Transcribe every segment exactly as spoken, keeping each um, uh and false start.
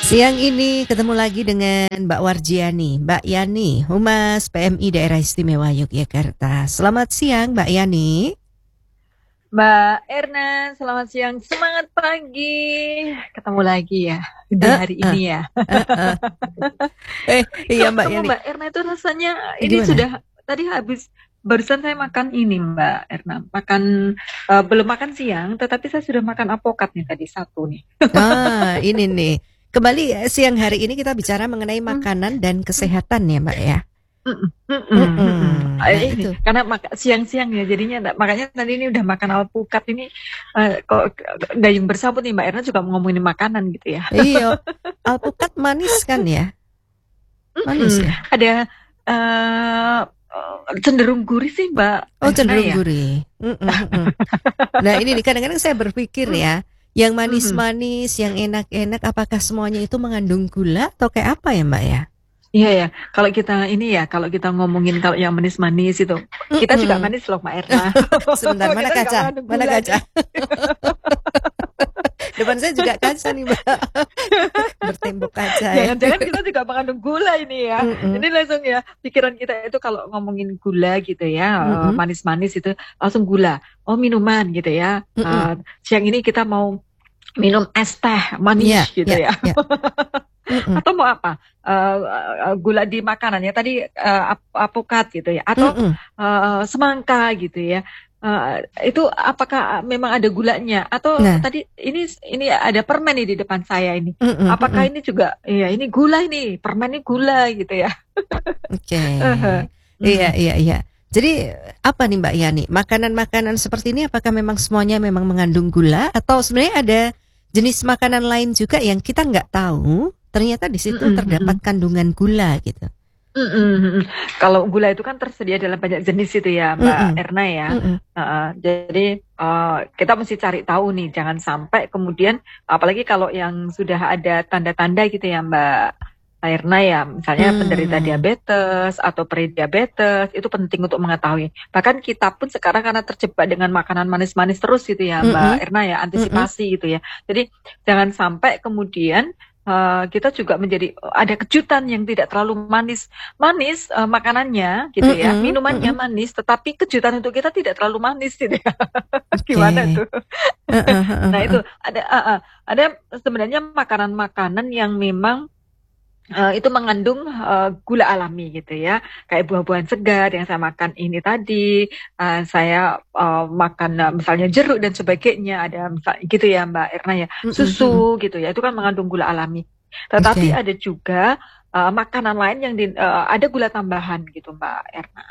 Siang ini ketemu lagi dengan Mbak Warjiani, Mbak Yani, Humas P M I Daerah Istimewa Yogyakarta. Selamat siang Mbak Yani. Mbak Erna, selamat siang. Semangat pagi. Ketemu lagi ya di Uh, hari uh, ini ya. uh, uh. Eh, iya Kok Mbak ketemu Yani. Mbak Erna itu rasanya Eh, ini gimana? sudah tadi habis barusan saya makan ini Mbak Erna. Makan eh, belum makan siang, tetapi saya sudah makan apokat nih tadi satu nih. Ah, ini nih. Kembali eh, siang hari ini kita bicara mengenai Hmm, makanan dan hmm, kesehatan ya Mbak ya. mm, mm, mm, mm, mm. Mm-mm. Eh, Nah Ini itu. karena mak- siang-siang ya jadinya nggak- makanya tadi ini udah makan alpukat ini eh, kok gayung bersambut nih Mbak Erna juga mau ngomongin makanan gitu ya. Iya, alpukat manis kan ya? Manis Mm-mm. ya? Ada eh, cenderung gurih sih Mbak Oh Erna cenderung ya. gurih. Mm-mm, mm-mm. Nah ini nih kadang-kadang saya berpikir Mm, ya, yang mhm. manis-manis, yang enak-enak, apakah semuanya itu mengandung gula atau kayak apa ya Mbak ya? Iya ya, kalau kita ini ya, kalau kita ngomongin kalau yang manis-manis itu, kita juga Mm-mm. manis loh Mbak Erna. Sebentar, mana Kita juga kaca? mengandung Mana gula kaca? nih. Depan saya juga kaca nih Mbak, bertembok kaca ya. Jangan-jangan kita juga mengandung gula ini ya. Mm-mm. Ini langsung ya, pikiran kita itu kalau ngomongin gula gitu ya, eh, Mm-mm. manis-manis itu langsung gula. Oh minuman gitu ya. Mm-mm. Eh, siang ini kita mau minum es teh Ya, manis gitu ya, ya. ya. Mm-mm. Atau mau apa? Eh, eh, gula di makanan ya tadi eh, ap- apokat gitu ya, atau Mm-mm. eh, semangka gitu ya. Eh, itu apakah memang ada gulanya? Atau Nah, tadi ini ini ada permen nih di depan saya ini. mm-mm, Apakah mm-mm. ini juga ya ini gula ini, permen ini gula gitu ya. Oke. Iya, Mhm. iya, iya. Jadi apa nih Mbak Yani? Makanan-makanan seperti ini apakah memang semuanya memang mengandung gula atau sebenarnya ada jenis makanan lain juga yang kita nggak tahu ternyata di situ Mhm, terdapat mhm. kandungan gula gitu. Mhm, mhm. Kalau gula itu kan tersedia dalam banyak jenis itu ya, Mbak Mm-mm, Erna ya. mm-mm, Heeh, jadi eh, kita mesti cari tahu nih, jangan sampai kemudian, apalagi kalau yang sudah ada tanda-tanda gitu ya, Mbak Erna ya, misalnya penderita mm, diabetes atau prediabetes, itu penting untuk mengetahui. Bahkan kita pun sekarang karena terjebak dengan makanan manis-manis terus gitu ya, Mbak mm-mm, Erna ya, mm-mm. antisipasi gitu ya. Jadi jangan sampai kemudian eh, kita juga menjadi ada kejutan yang tidak terlalu manis manis eh, makanannya gitu ya, Mm-mm, minumannya mm-mm. manis, tetapi kejutan untuk kita tidak terlalu manis gitu ya. Oke. Gimana tuh? Heeh, heeh, Nah itu heeh. ada ah, ah. ada sebenarnya makanan-makanan yang memang eh, itu mengandung eh, gula alami gitu ya, kayak buah-buahan segar yang saya makan ini tadi, eh, saya eh, makan eh, misalnya jeruk dan sebagainya, ada misal gitu ya Mbak Erna ya, Mm-mm, mm-mm. susu gitu ya, itu kan mengandung gula alami. Tetapi Oke. ada juga eh, makanan lain yang di- eh, ada gula tambahan gitu Mbak Erna.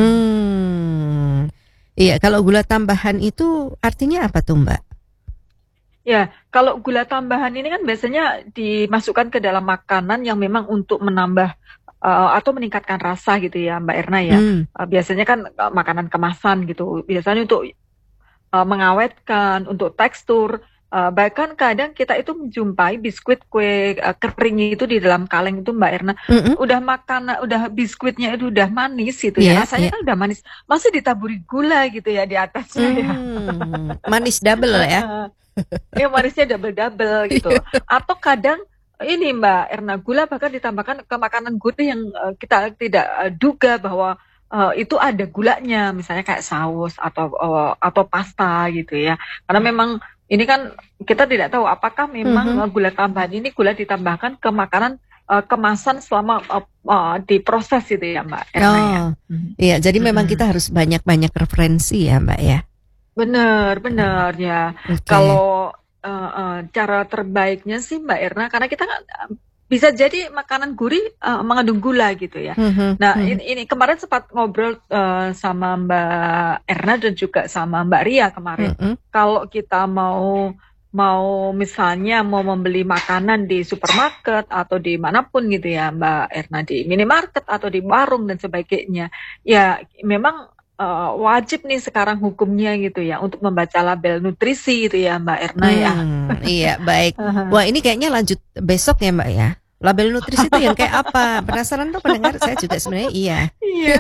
Hmm. Iya, kalau gula tambahan itu artinya apa tuh Mbak? Ya, kalau gula tambahan ini kan biasanya dimasukkan ke dalam makanan yang memang untuk menambah eh, atau meningkatkan rasa gitu ya, Mbak Erna ya. Hmm. Eh, biasanya kan eh, makanan kemasan gitu, biasanya untuk eh, mengawetkan, untuk tekstur. Eh, bahkan kadang kita itu menjumpai biskuit kue eh, kering itu di dalam kaleng itu, Mbak Erna. Mm-mm. Udah makan, udah biskuitnya itu udah manis gitu ya, Iya, rasanya iya. kan udah manis, masih ditaburi gula gitu ya di atasnya ya. Hmm, manis double ya. Ya manisnya double-double gitu. Atau kadang ini Mbak Erna, gula bahkan ditambahkan ke makanan gurih yang eh, kita tidak eh, duga bahwa eh, itu ada gulanya, misalnya kayak saus atau eh, atau pasta gitu ya. Karena memang ini kan kita tidak tahu apakah memang Mhm. eh, gula tambahan ini gula ditambahkan ke makanan eh, kemasan selama eh, eh, diproses gitu ya Mbak Erna ya. Oh, Mhm. iya. Jadi memang Mm-mm. kita harus banyak-banyak referensi ya, Mbak ya. Benar, benar ya. Oke. Kalau eh, eh, cara terbaiknya sih Mbak Erna, karena kita kan eh, bisa jadi makanan gurih eh, mengandung gula gitu ya. Mhm, Nah, mhm, ini, ini kemarin sempat ngobrol eh, sama Mbak Erna dan juga sama Mbak Ria kemarin. mhm, Kalau kita mau mau misalnya mau membeli makanan di supermarket atau di manapun gitu ya Mbak Erna, di minimarket atau di warung dan sebagainya, ya memang eh, wajib nih sekarang hukumnya gitu ya untuk membaca label nutrisi gitu ya Mbak Erna ya. hmm, iya baik. Wah ini kayaknya lanjut besok ya, Mbak ya. Label nutrisi itu yang kayak apa? Penasaran tuh pendengar? Saya juga sebenarnya iya. Iya.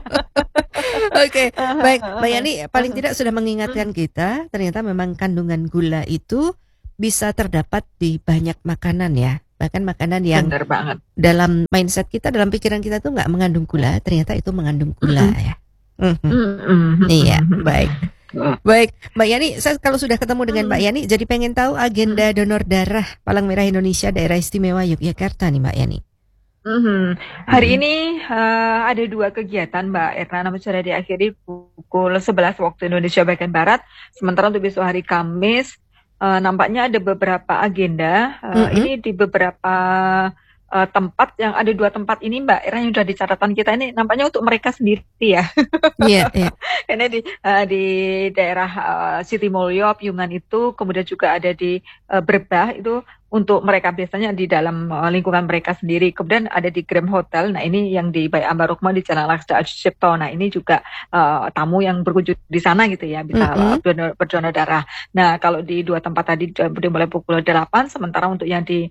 Oke, baik. Mbak Yani paling tidak sudah mengingatkan kita, ternyata memang kandungan gula itu bisa terdapat di banyak makanan ya. Bahkan makanan yang Bener banget. dalam mindset kita, dalam pikiran kita tuh nggak mengandung gula, ternyata itu mengandung gula Mm-mm. ya. Mhm. Mm-mm. Iya, baik. Mm. Baik, Mbak Yani, saya kalau sudah ketemu dengan Mbak Mm. Yani, jadi pengen tahu agenda donor darah Palang Merah Indonesia Daerah Istimewa Yogyakarta nih Mbak Yani. Mhm. Hari Mhm. ini eh, ada dua kegiatan Mbak Erna, namun sudah diakhiri pukul sebelas waktu Indonesia bagian Barat. Sementara untuk besok hari Kamis, eh, nampaknya ada beberapa agenda. Eh, Mhm. Ini di beberapa eh, tempat, yang ada dua tempat ini Mbak Erna yang sudah di catatan kita ini, nampaknya untuk mereka sendiri ya. Iya, iya. Karena di eh, di daerah eh, Siti Mulyo, Piungan itu, kemudian juga ada di eh, Brebah itu untuk mereka biasanya di dalam uh, lingkungan mereka sendiri. Kemudian ada di Grand Hotel. Nah ini yang di Bayi Ambar Rukma di Jalan Laksa Cipto. Nah ini juga uh, tamu yang berkunjung di sana gitu ya bisa uh, Mhm. berdonor, berdonor darah. Nah kalau di dua tempat tadi uh, dimulai pukul delapan. Sementara untuk yang di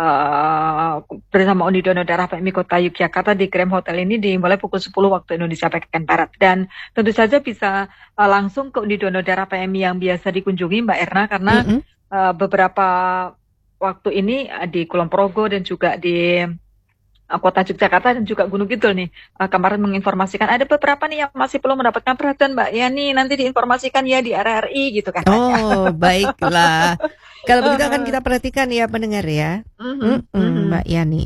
uh, bersama Uni Donor Darah P M I Kota Yogyakarta di Grand Hotel ini dimulai pukul sepuluh waktu Indonesia bagian Barat. Dan tentu saja bisa uh, langsung ke Uni Donor Darah P M I yang biasa dikunjungi Mbak Erna, karena Mhm. uh, beberapa waktu ini uh, di Kulon Progo dan juga di uh, Kota Yogyakarta dan juga Gunung Kidul nih uh, kemarin menginformasikan ada beberapa nih yang masih perlu mendapatkan perhatian Mbak Yani, nanti diinformasikan ya di R R I gitu katanya. Oh, baiklah. Kalau begitu akan kita perhatikan ya pendengar ya. Mhm, Mhm, mhm. Mbak Yani.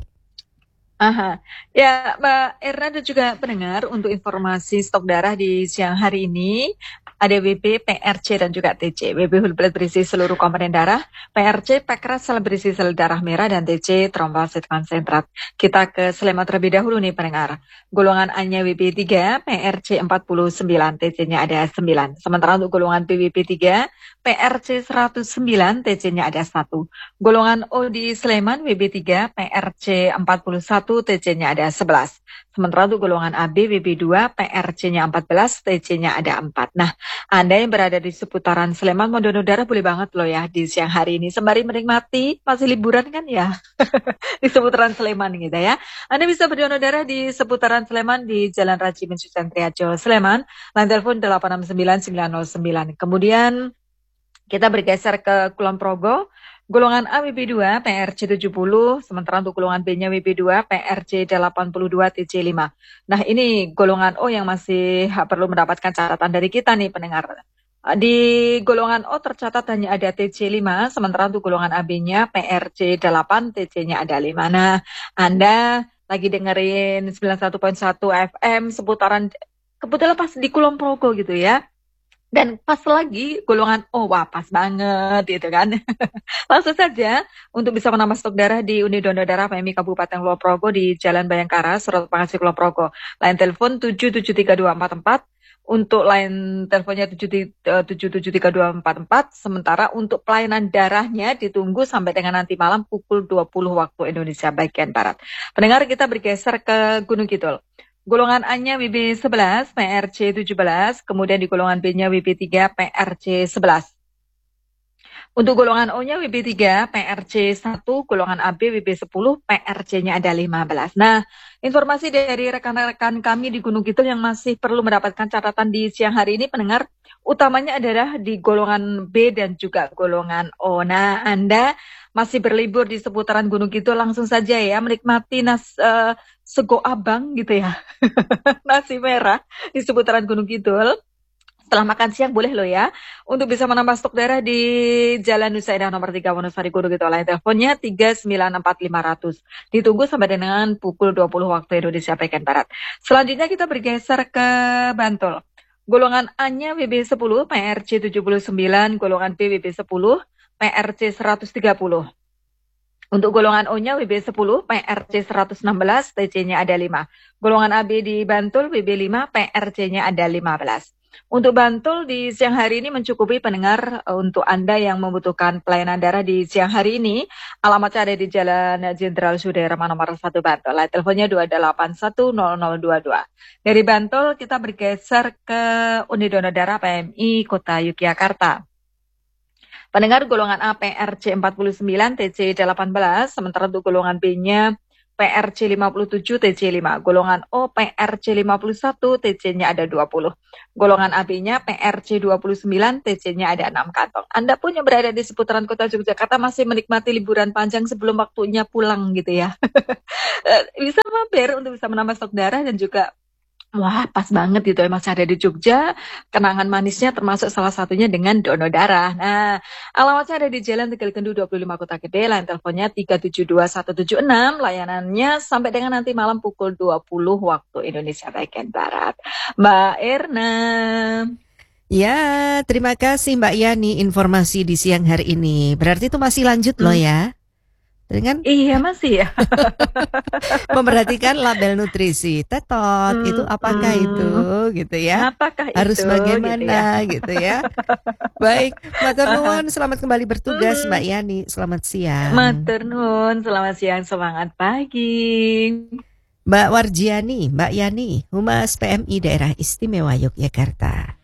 Aha, ya Mbak Erna dan juga pendengar, untuk informasi stok darah di siang hari ini ada W B, P R C dan juga T C. W B whole blood berisi seluruh komponen darah, P R C pankreas sel berisi sel darah merah, dan T C trombosit konsentrat. Kita ke Sleman terlebih dahulu nih pendengar. Golongan A-nya W B tiga, P R C empat puluh sembilan, T C-nya ada sembilan. Sementara untuk golongan P W P tiga, P R C seratus sembilan, T C-nya ada satu. Golongan O di Sleman W B tiga, P R C empat puluh satu, T C-nya ada sebelas. Sementara untuk golongan A B W B dua, P R C-nya empat belas, T C-nya ada empat. Nah, Anda yang berada di seputaran Sleman mau donor darah boleh banget loh ya di siang hari ini, sembari menikmati, masih liburan kan ya, di seputaran Sleman gitu ya. Anda bisa berdonor darah di seputaran Sleman di Jalan Raji Mensucian Triajo Sleman, line telepon delapan enam sembilan sembilan nol sembilan. Kemudian kita bergeser ke Kulon Progo. Golongan A W B dua, P R C tujuh puluh, sementara untuk golongan B-nya W B dua, P R C delapan puluh dua, T C lima. Nah ini golongan O yang masih perlu mendapatkan catatan dari kita nih pendengar. Di golongan O tercatat hanya ada T C lima, sementara untuk golongan A B-nya P R C delapan, T C-nya ada lima. Nah Anda lagi dengerin sembilan puluh satu koma satu F M seputaran, kebetulan pas di Kulon Progo gitu ya. Dan pas lagi golongan O, wah pas banget gitu kan. Langsung saja untuk bisa menambah stok darah di Uni Donor Darah P M I Kabupaten Kulon Progo di Jalan Bayangkara, Surat Pengasih Kulon Progo. Line telepon tujuh tujuh tiga dua empat empat. Untuk line teleponnya tujuh tujuh tiga dua empat empat. Sementara untuk pelayanan darahnya ditunggu sampai dengan nanti malam pukul dua puluh waktu Indonesia bagian Barat. Pendengar, kita bergeser ke Gunung Kidul. Golongan A-nya W B sebelas, P R C tujuh belas, kemudian di golongan B-nya W B tiga, P R C sebelas. Untuk golongan O-nya W B tiga, P R C satu, golongan A B W B sepuluh, P R C-nya ada lima belas. Nah, informasi dari rekan-rekan kami di Gunung Kidul yang masih perlu mendapatkan catatan di siang hari ini pendengar, utamanya adalah di golongan B dan juga golongan O. Nah, Anda masih berlibur di seputaran Gunung Kidul, langsung saja ya menikmati nas uh, sego abang gitu ya, nasi merah di seputaran Gunung Kidul. Setelah makan siang boleh loh ya, untuk bisa menambah stok darah di Jalan Nusa Indah nomor tiga Wonosari Gunung Kidul. Line teleponnya tiga sembilan empat lima nol nol. Ditunggu sampai dengan pukul dua puluh waktu Indonesia bagian Barat. Selanjutnya kita bergeser ke Bantul. Golongan A-nya W B sepuluh, P R C tujuh puluh sembilan, golongan B W B sepuluh, P R C seratus tiga puluh. Untuk golongan O-nya W B sepuluh, P R C seratus enam belas, T C-nya ada lima. Golongan A B di Bantul W B lima, P R C-nya ada lima belas. Untuk Bantul di siang hari ini mencukupi pendengar. Untuk Anda yang membutuhkan pelayanan darah di siang hari ini, alamatnya ada di Jalan Jenderal Sudirman nomor satu Bantul. Line teleponnya dua delapan satu nol nol dua dua. Dari Bantul kita bergeser ke Uni Donor Darah P M I Kota Yogyakarta. Pendengar, golongan A P R C empat puluh sembilan, T C delapan belas, sementara untuk golongan B-nya P R C lima puluh tujuh, T C lima. Golongan O, P R C lima puluh satu, T C-nya ada dua puluh. Golongan A B-nya P R C dua puluh sembilan, T C-nya ada enam kantong. Anda pun yang berada di seputaran kota Yogyakarta masih menikmati liburan panjang sebelum waktunya pulang gitu ya. Bisa mampir untuk bisa menambah stok darah dan juga wah, pas banget gitu ya, masih ada di Jogja. Kenangan manisnya termasuk salah satunya dengan donor darah. Nah, alamatnya ada di Jalan Tegal Kendu dua puluh lima Kota Gede. Line teleponnya tiga tujuh dua satu tujuh enam. Layanannya sampai dengan nanti malam pukul dua puluh waktu Indonesia bagian Barat. Mbak Erna. Ya, terima kasih Mbak Yani informasi di siang hari ini. Berarti itu masih lanjut loh ya. Dengan Iya masih ya. memperhatikan label nutrisi. Tetot, Hmm, itu apakah hmm. itu gitu ya? Apakah Harus itu bagaimana gitu ya. gitu ya. Baik, matur nuwun, selamat kembali bertugas Mhm. Mbak Yani. Selamat siang. Matur nuwun, selamat siang, semangat pagi. Mbak Warjiani, Mbak Yani, Humas P M I Daerah Istimewa Yogyakarta.